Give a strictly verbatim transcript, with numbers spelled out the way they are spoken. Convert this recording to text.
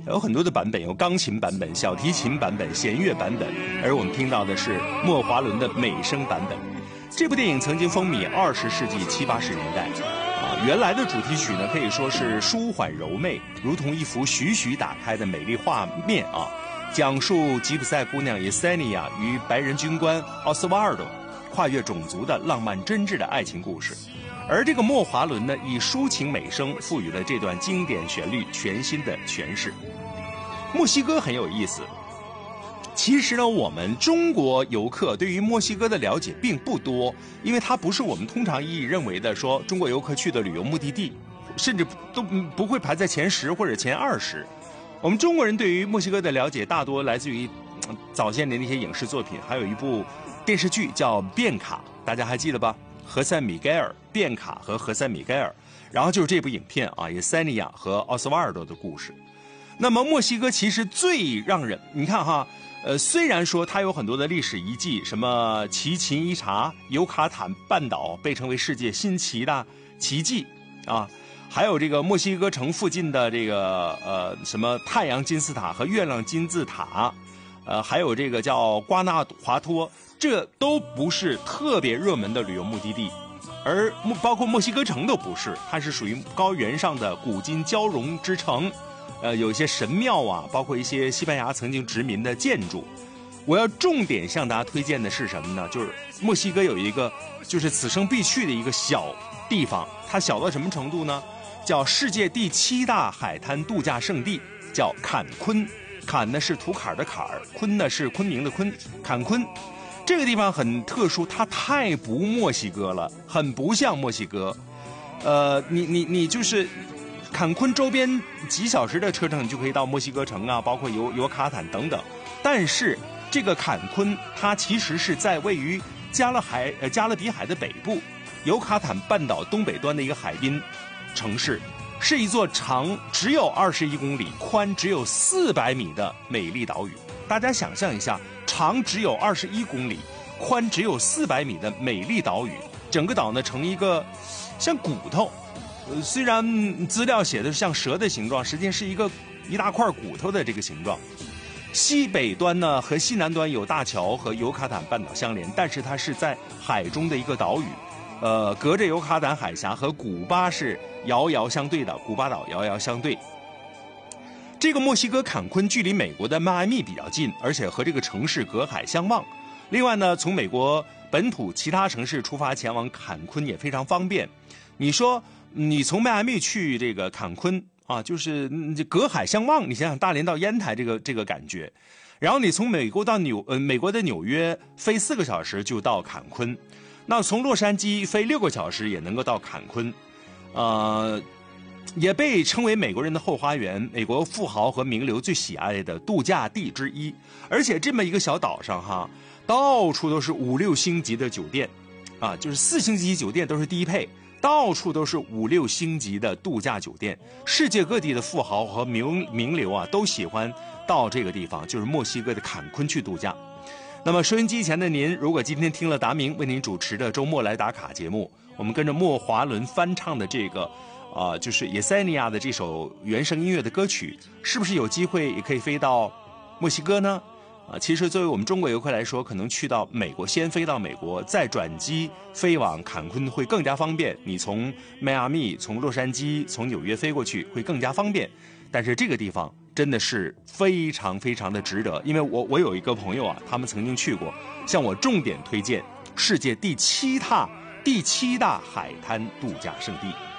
有很多的版本，有钢琴版本、小提琴版本、弦乐版本，而我们听到的是莫华伦的美声版本。这部电影曾经风靡二十世纪七八十年代，啊，原来的主题曲呢可以说是舒缓柔媚，如同一幅徐徐打开的美丽画面啊，讲述吉普赛姑娘叶塞尼亚与白人军官奥斯瓦尔多跨越种族的浪漫真挚的爱情故事。而这个莫华伦呢，以抒情美声赋予了这段经典旋律全新的诠释。墨西哥很有意思，其实呢，我们中国游客对于墨西哥的了解并不多，因为它不是我们通常意义认为的说中国游客去的旅游目的地，甚至都不会排在前十或者前二十。我们中国人对于墨西哥的了解大多来自于早些年的一些影视作品，还有一部电视剧叫《变卡》，大家还记得吧？何塞·米盖尔、变卡和何塞·米盖尔，然后就是这部影片啊，叶塞尼亚和奥斯瓦尔多的故事。那么墨西哥其实最让人，你看哈，呃，虽然说它有很多的历史遗迹，什么奇琴伊察、尤卡坦半岛被称为世界新奇的奇迹啊，还有这个墨西哥城附近的这个呃什么太阳金字塔和月亮金字塔，呃，还有这个叫瓜纳华托。这都不是特别热门的旅游目的地，而包括墨西哥城都不是，它是属于高原上的古今交融之城，呃，有一些神庙啊，包括一些西班牙曾经殖民的建筑。我要重点向大家推荐的是什么呢？就是墨西哥有一个就是此生必去的一个小地方，它小到什么程度呢？叫世界第七大海滩度假胜地，叫坎昆。坎呢是土坎的坎，昆呢是昆明的昆，坎昆。这个地方很特殊，它太不墨西哥了，很不像墨西哥。呃，你你你就是坎昆周边几小时的车程，你就可以到墨西哥城啊，包括尤尤卡坦等等。但是这个坎昆，它其实是在位于加勒海呃加勒比海的北部，尤卡坦半岛东北端的一个海滨城市，是一座长只有二十一公里、宽只有四百米的美丽岛屿。大家想象一下。长只有二十一公里，宽只有四百米的美丽岛屿，整个岛呢呈一个像骨头，呃，虽然资料写的是像蛇的形状，实际上是一个一大块骨头的这个形状。西北端呢和西南端有大桥和尤卡坦半岛相连，但是它是在海中的一个岛屿，呃，隔着尤卡坦海峡和古巴是遥遥相对的，古巴岛遥遥相对。这个墨西哥坎昆距离美国的迈阿密比较近，而且和这个城市隔海相望。另外呢，从美国本土其他城市出发前往坎昆也非常方便。你说你从迈阿密去这个坎昆啊，就是隔海相望，你想想大连到烟台这个这个感觉。然后你从美国到纽呃美国的纽约飞四个小时就到坎昆，那从洛杉矶飞六个小时也能够到坎昆，呃。也被称为美国人的后花园，美国富豪和名流最喜爱的度假地之一。而且这么一个小岛上哈，到处都是五六星级的酒店，啊，就是四星级酒店都是低配，到处都是五六星级的度假酒店。世界各地的富豪和名名流啊，都喜欢到这个地方，就是墨西哥的坎昆去度假。那么收音机前的您，如果今天听了达明为您主持的周末来打卡节目，我们跟着莫华伦翻唱的这个啊、呃，就是叶塞尼亚的这首原声音乐的歌曲，是不是有机会也可以飞到墨西哥呢？啊，其实作为我们中国游客来说，可能去到美国，先飞到美国，再转机飞往坎昆会更加方便。你从迈阿密、从洛杉矶、从纽约飞过去会更加方便。但是这个地方真的是非常非常的值得，因为我我有一个朋友啊，他们曾经去过，向我重点推荐世界第七大第七大海滩度假胜地。